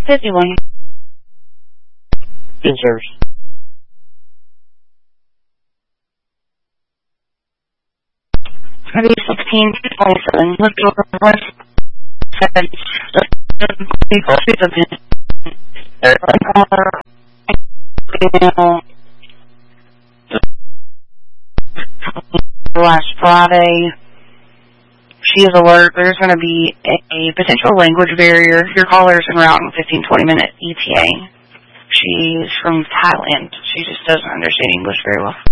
51. In service. Maybe 1627. Look over west side. Last Friday. She is alert. There's going to be a potential language barrier. Your caller is en route in 15-20 minute ETA. She's from Thailand. She just doesn't understand English very well.